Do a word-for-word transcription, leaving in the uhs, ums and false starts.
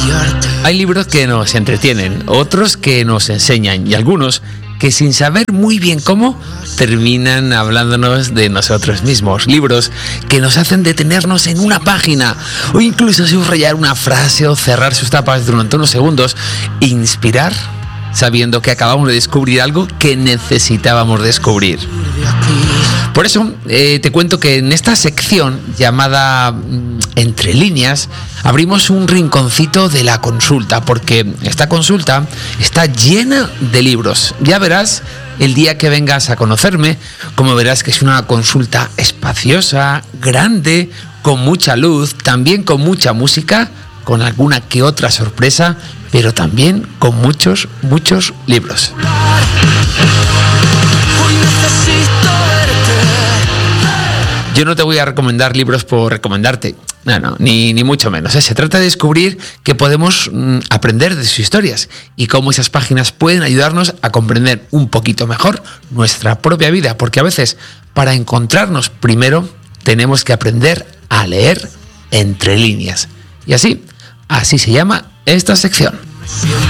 Hay libros que nos entretienen, otros que nos enseñan y algunos que sin saber muy bien cómo terminan hablándonos de nosotros mismos. Libros que nos hacen detenernos en una página o incluso subrayar una frase o cerrar sus tapas durante unos segundos e inspirar sabiendo que acabamos de descubrir algo que necesitábamos descubrir. Por eso eh, te cuento que en esta sección llamada mm, Entre líneas abrimos un rinconcito de la consulta, porque esta consulta está llena de libros. Ya verás el día que vengas a conocerme, como verás que es una consulta espaciosa, grande, con mucha luz, también con mucha música, con alguna que otra sorpresa, pero también con muchos, muchos libros. Yo no te voy a recomendar libros por recomendarte, no, no, ni, ni mucho menos. ¿eh? Se trata de descubrir que podemos mm, aprender de sus historias y cómo esas páginas pueden ayudarnos a comprender un poquito mejor nuestra propia vida, porque a veces para encontrarnos primero tenemos que aprender a leer entre líneas. Y así, así se llama esta sección.